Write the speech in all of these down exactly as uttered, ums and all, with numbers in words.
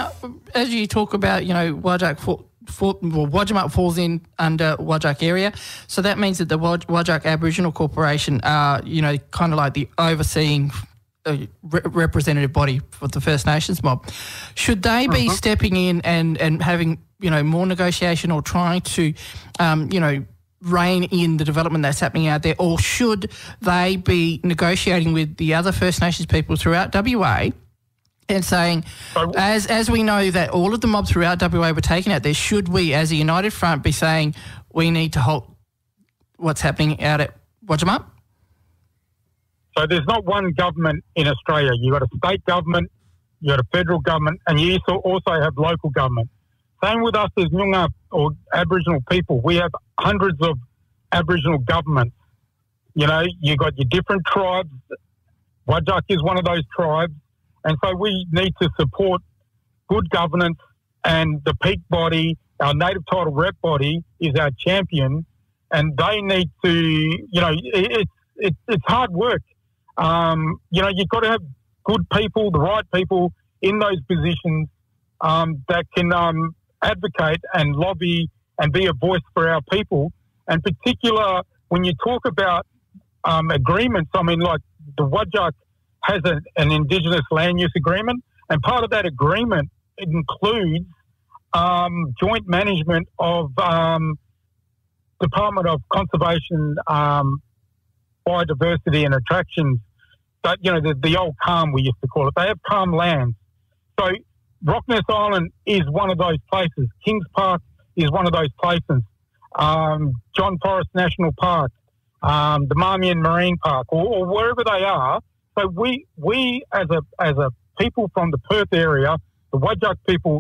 Now, as you talk about, you know, Whadjuk, for, for, well, Wodjamuk falls in under Whadjuk area, so that means that the Whadjuk Aboriginal Corporation are, you know, kind of like the overseeing uh, re- representative body for the First Nations mob. Should they be uh-huh. stepping in and, and having, you know, more negotiation or trying to, um, you know, rein in the development that's happening out there, or should they be negotiating with the other First Nations people throughout W A and saying, as as we know that all of the mobs throughout W A were taken out there, should we as a united front be saying we need to halt what's happening out at Wodjamuk? So there's not one government in Australia. You've got a state government, you've got a federal government, and you also have local government. Same with us as Noongar or Aboriginal people. We have hundreds of Aboriginal governments. You know, you've got your different tribes. Whadjuk is one of those tribes. And so we need to support good governance, and the peak body, our native title rep body, is our champion, and they need to, you know, it's it, it's hard work. Um, you know, you've got to have good people, the right people in those positions um, that can um, advocate and lobby and be a voice for our people. And particular, when you talk about um, agreements, I mean, like the Whadjuk has a, an Indigenous land use agreement, and part of that agreement includes um, joint management of um, Department of Conservation, um, Biodiversity and Attractions. But, you know, the, the old calm, we used to call it. They have calm lands. So Rockness Island is one of those places. Kings Park is one of those places. Um, John Forrest National Park, um, the Marmion Marine Park, or, or wherever they are. So we we as a as a people from the Perth area, the Whadjuk people,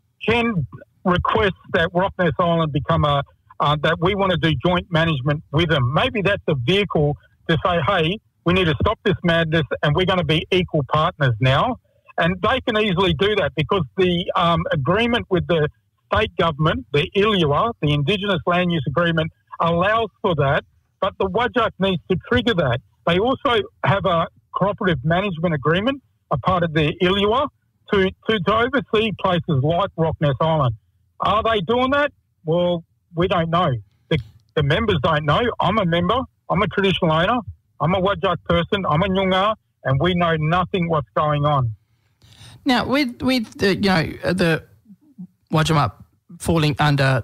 can request that Rockness Island become a uh, that we want to do joint management with them. Maybe that's a vehicle to say, hey, we need to stop this madness, and we're going to be equal partners now. And they can easily do that because the um, agreement with the state government, the I L U A, the Indigenous Land Use Agreement, allows for that. But the Whadjuk needs to trigger that. They also have a cooperative management agreement, a part of the I L U A, to, to, to oversee places like Rockness Island. Are they doing that? Well, we don't know. The, the members don't know. I'm a member. I'm a traditional owner. I'm a Whadjuk person. I'm a Noongar, and we know nothing what's going on. Now, with, with the, you know, the Wodjamuk falling under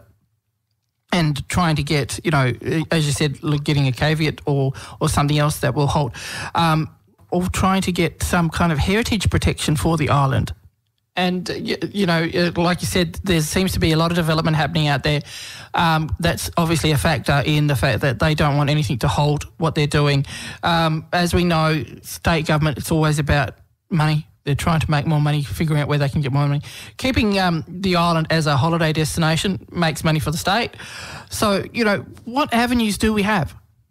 and trying to get, you know, as you said, getting a caveat or, or something else that will halt, um, or trying to get some kind of heritage protection for the island. And, you, you know, like you said, there seems to be a lot of development happening out there. Um, that's obviously a factor in the fact that they don't want anything to hold what they're doing. Um, as we know, state government, it's always about money. They're trying to make more money, figuring out where they can get more money. Keeping um, the island as a holiday destination makes money for the state. So, you know, what avenues do we have?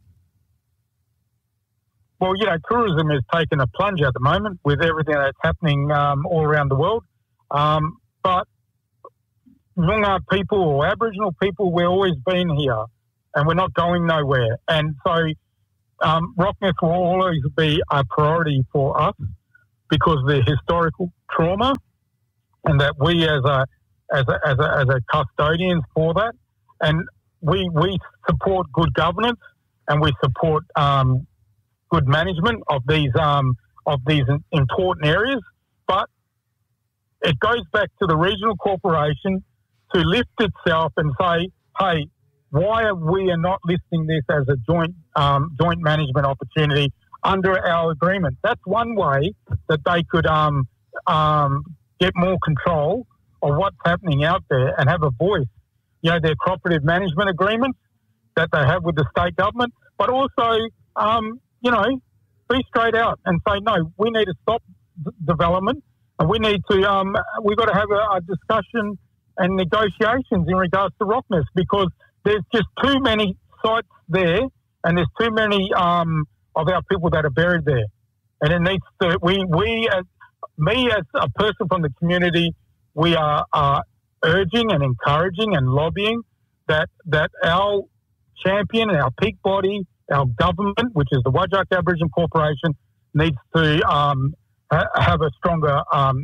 Well, you know, tourism is taking a plunge at the moment with everything that's happening um, all around the world. Um, but Noongar people or Aboriginal people, we've always been here and we're not going nowhere. And so um, Rockness will always be a priority for us, because of the historical trauma, and that we as a as a as a, as a custodians for that, and we we support good governance, and we support um, good management of these um, of these important areas. But it goes back to the regional corporation to lift itself and say, hey, why are we not listing this as a joint um, joint management opportunity under our agreement? That's one way that they could um, um, get more control of what's happening out there and have a voice. You know, their cooperative management agreements that they have with the state government, but also, um, you know, be straight out and say, no, we need to stop d- development, and we need to, um, we've got to have a, a discussion and negotiations in regards to Rockness, because there's just too many sites there, and there's too many um, of our people that are buried there. And it needs to, we, we as, me as a person from the community, we are uh, urging and encouraging and lobbying that, that our champion, our peak body, our government, which is the Whadjuk Aboriginal Corporation, needs to um, ha- have a stronger um,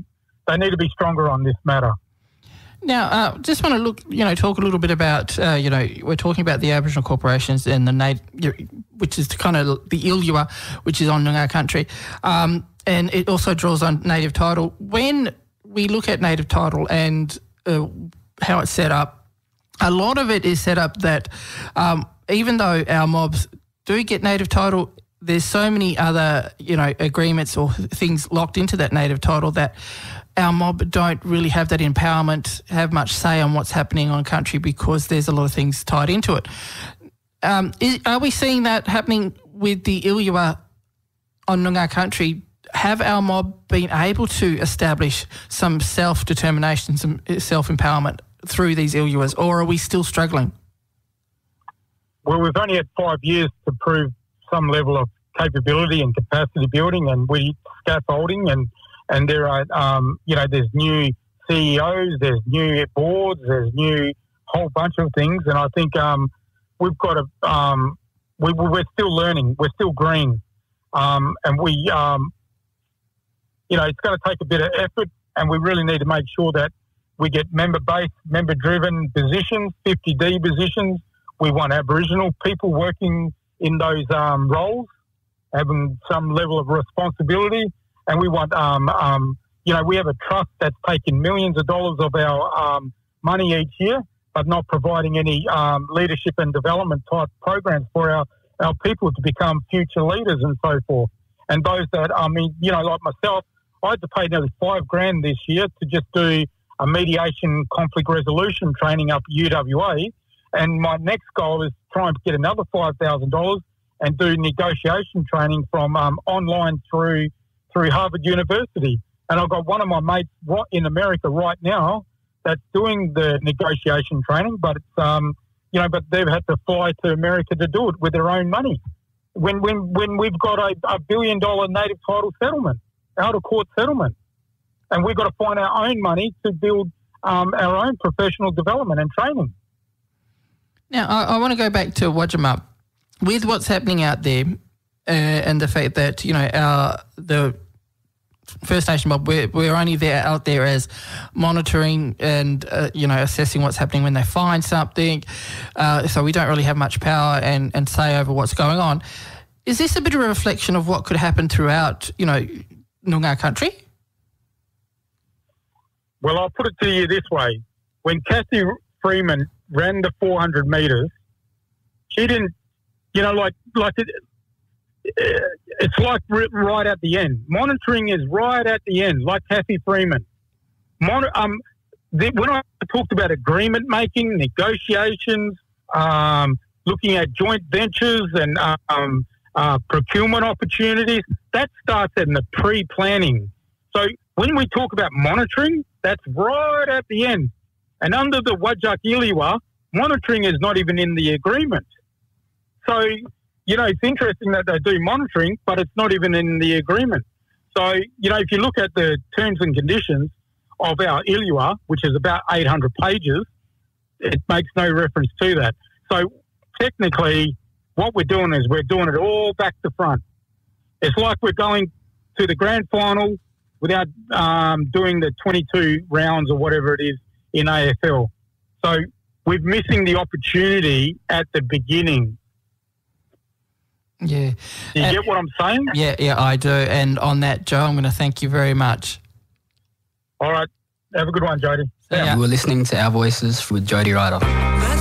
they need to be stronger on this matter. Now, uh, just want to look, you know, talk a little bit about, uh, you know, we're talking about the Aboriginal corporations and the native, which is kind of the Illawarra, which is on Noongar country, um, and it also draws on native title. When we look at native title and uh, how it's set up, a lot of it is set up that um, even though our mobs do get native title, there's so many other, you know, agreements or things locked into that native title that our mob don't really have that empowerment, have much say on what's happening on country because there's a lot of things tied into it. Um, is, are we seeing that happening with the Illawarra on Noongar country? Have our mob been able to establish some self-determination, some self-empowerment through these Illawarras, or are we still struggling? Well, we've only had five years to prove some level of capability and capacity building, and we scaffolding and And there are, um, you know, there's new C E Os, there's new boards, there's new whole bunch of things. And I think um, we've got to, um, we, we're still learning. We're still green. Um, and we, um, you know, it's going to take a bit of effort, and we really need to make sure that we get member-based, member-driven positions, fifty D positions. We want Aboriginal people working in those um, roles, having some level of responsibility. And we want, um, um, you know, we have a trust that's taking millions of dollars of our um, money each year, but not providing any um, leadership and development type programs for our, our people to become future leaders and so forth. And those that, I mean, you know, like myself, I had to pay nearly five grand this year to just do a mediation conflict resolution training up at U W A. And my next goal is try and get another five thousand dollars and do negotiation training from um, online through through Harvard University. And I've got one of my mates right in America right now that's doing the negotiation training, but it's, um, you know, but they've had to fly to America to do it with their own money. When when when we've got a, a billion dollar native title settlement, out of court settlement, and we've got to find our own money to build um, our own professional development and training. Now, I, I want to go back to Wajama. With what's happening out there, Uh, and the fact that, you know, our the First Nation mob, we're, we're only there out there as monitoring and, uh, you know, assessing what's happening when they find something. Uh, so we don't really have much power and, and say over what's going on. Is this a bit of a reflection of what could happen throughout, you know, Noongar country? Well, I'll put it to you this way. When Cassie Freeman ran the four hundred metres, she didn't, you know, like, like it, it's like right at the end. Monitoring is right at the end, like Cathy Freeman. Mon- um, the, when I talked about agreement making, negotiations, um, looking at joint ventures and um, uh, procurement opportunities, that starts in the pre-planning. So when we talk about monitoring, that's right at the end. And under the Whadjuk Illawarra, monitoring is not even in the agreement. So, you know, it's interesting that they do monitoring, but it's not even in the agreement. So, you know, if you look at the terms and conditions of our Illawarra, which is about eight hundred pages, it makes no reference to that. So technically, what we're doing is we're doing it all back to front. It's like we're going to the grand final without um, doing the twenty-two rounds or whatever it is in A F L. So we're missing the opportunity at the beginning. Yeah. Do you uh, get what I'm saying? Yeah, yeah, I do. And on that, Joe, I'm going to thank you very much. All right. Have a good one, Jody. Yeah. You were listening to Our Voices with Jody Ryder.